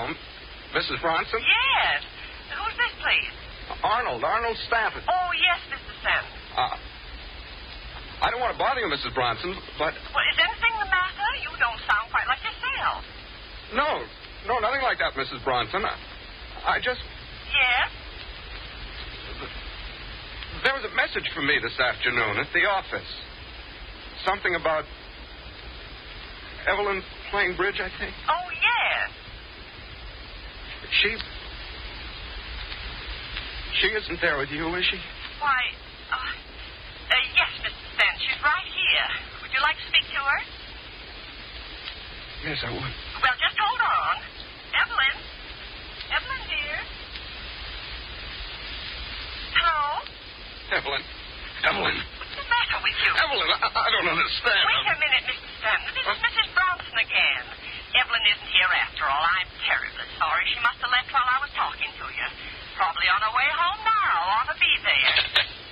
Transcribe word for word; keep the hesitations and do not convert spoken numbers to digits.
home. Missus Bronson? Yes. Who's this, please? Arnold. Arnold Stafford. Oh, yes, Mister Stanton. Uh, I don't want to bother you, Missus Bronson, but... Well, is anything the matter? You don't sound quite like yourself. No. No, nothing like that, Missus Bronson. I, I just... Yes? There was a message for me this afternoon at the office. Something about Evelyn playing bridge, I think. Oh, yes. She... She isn't there with you, is she? Why, uh, uh, yes, Mister Stanton. She's right here. Would you like to speak to her? Yes, I would. Well, just hold on. Evelyn? Evelyn, dear? Hello? Evelyn. Evelyn. What's the matter with you? Evelyn, I, I don't understand. Wait a minute, Mister Stanton. This is Missus Bronson again. Evelyn isn't here after all. I'm terribly sorry. She must have left while I was talking to you. Probably on her way home now. Ought to be there.